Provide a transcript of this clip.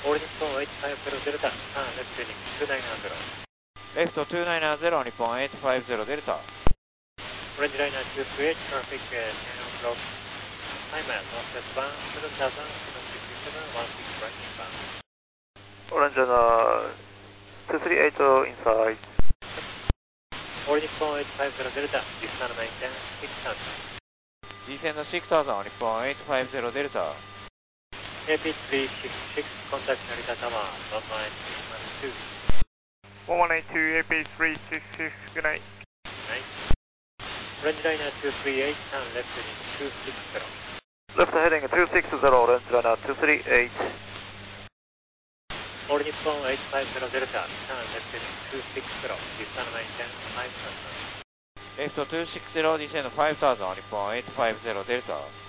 All Nippon 850 Delta, turn left heading 290. Left 290, 日本850デルタ。 Orange Liner 238, traffic 10 o'clock. Timer, northwest bound, 7000, 16 right inbound. Orange Liner 238 inside. All Nippon 850 Delta, descend maintain 6000. Descend 6000、日本850デルタ。 AP366, contact Narita Tower, 11812. 1182 AP366, good night. Night. Orange Liner 238, turn left heading 260. Left heading 260, Orange Liner 238. All Nippon 850 Delta, turn left heading 260, descend maintain 5000. Left 260、Descend 5000、日本850デルタ。